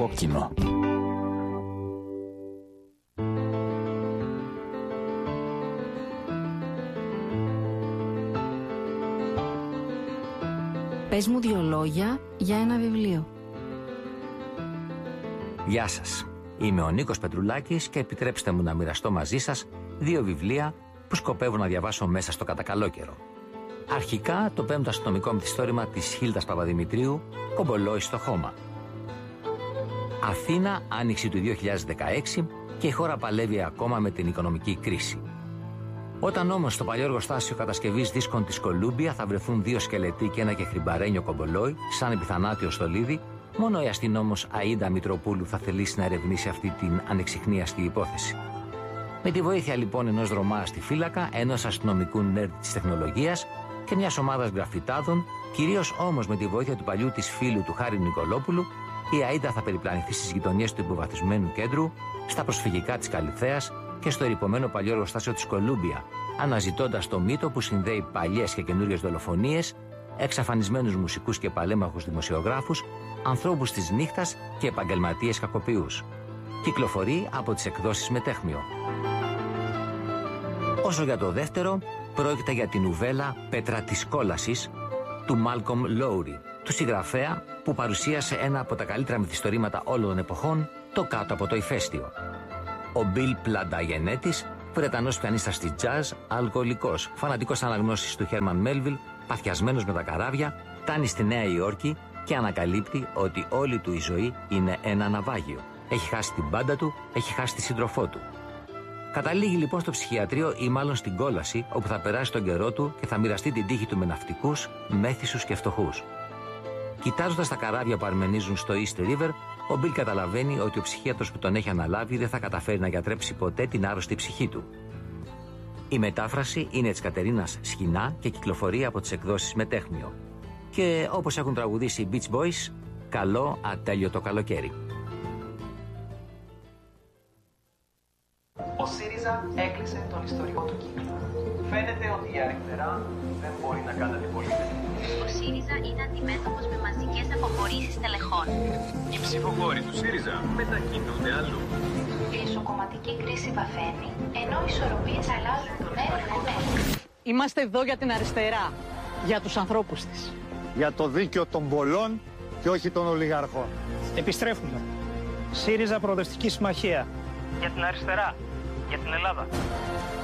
κόκκινο. Πες μου 2 λόγια για ένα βιβλίο. Γεια σας. Είμαι ο Νίκος Πετρουλάκης και επιτρέψτε μου να μοιραστώ μαζί σας 2 βιβλία που σκοπεύω να διαβάσω μέσα στο κατακαλόκαιρο. Αρχικά το 5ο αστυνομικό μυθιστόρημα της Χίλτας Παπαδημητρίου, «Κομπολόι στο χώμα». Αθήνα, άνοιξη του 2016 και η χώρα παλεύει ακόμα με την οικονομική κρίση. Όταν όμως στο παλιό εργοστάσιο κατασκευής δίσκων της Κολούμπια θα βρεθούν 2 σκελετοί και ένα κεχριμπαρένιο κομπολόι, σαν επιθανάτιο στολίδι, μόνο η αστυνόμος Αΐντα Μητροπούλου θα θελήσει να ερευνήσει αυτή την ανεξιχνίαστη υπόθεση. Με τη βοήθεια λοιπόν ενός δρομά στη φύλακα, ενός αστυνομικού νερντ της τεχνολογίας και μιας ομάδας γραφιτάδων, κυρίως όμως με τη βοήθεια του παλιού της φίλου του Χάρη Νικολόπουλου, η Αΐντα θα περιπλανηθεί στις γειτονιές του υποβαθμισμένου κέντρου, στα προσφυγικά της Καλιθέας και στο ερειπωμένο παλιό εργοστάσιο της Κολούμπια, αναζητώντας το μύτο που συνδέει παλιές και καινούριες δολοφονίες, εξαφανισμένους μουσικούς και παλέμαχους δημοσιογράφους, ανθρώπους της νύχτας και επαγγελματίες κακοποιούς. Κυκλοφορεί από τις εκδόσεις Μετέχμιο. Όσο για το δεύτερο, πρόκειται για την νουβέλα «Πέτρα της κόλασης» του Μάλκομ Λόουρι, του συγγραφέα που παρουσίασε ένα από τα καλύτερα μυθιστορήματα όλων των εποχών, το «Κάτω από το ηφαίστειο». Ο Μπιλ Πλανταγενέτης, Βρετανός πιανίστας στη τζαζ, αλκοολικός, φανατικός αναγνώσης του Χέρμαν Μέλβιλ, παθιασμένος με τα καράβια, φτάνει στη Νέα Υόρκη και ανακαλύπτει ότι όλη του η ζωή είναι ένα ναυάγιο. Έχει χάσει την πάντα του, έχει χάσει τη σύντροφό του. Καταλήγει λοιπόν στο ψυχιατρίο ή μάλλον στην κόλαση, όπου θα περάσει τον καιρό του και θα μοιραστεί την τύχη του με ναυτικούς, μέθησους και φτωχούς. Κοιτάζοντας τα καράβια που αρμενίζουν στο East River, ο Μπιλ καταλαβαίνει ότι ο ψυχίατρος που τον έχει αναλάβει δεν θα καταφέρει να γιατρέψει ποτέ την άρρωστη ψυχή του. Η μετάφραση είναι της Κατερίνας Σχοινά και κυκλοφορεί από τις εκδόσεις Μετέχμιο. Και όπως έχουν τραγουδήσει οι Beach Boys, καλό ατέλειωτο καλοκαίρι. Ο ΣΥΡΙΖΑ έκλεισε τον ιστορικό του κύκλο. Φαίνεται ότι η αριστερά δεν μπορεί να κάνει αντιπολίτευση. Ο ΣΥΡΙΖΑ είναι αντιμέτωπος με μαζικές αποχωρήσεις τελεχών. Οι ψηφοφόροι του ΣΥΡΙΖΑ μετακινούνται αλλού. Η εσωκομματική κρίση βαθαίνει, ενώ οι ισορροπίες αλλάζουν μέρα με μέρα. Είμαστε εδώ για την αριστερά, για τους ανθρώπους της. Για το δίκαιο των πολλών και όχι των ολιγαρχών. Επιστρέφουμε. ΣΥΡΙΖΑ Προοδευτική Συμμαχία. Για την αριστερά, για την Ελλάδα.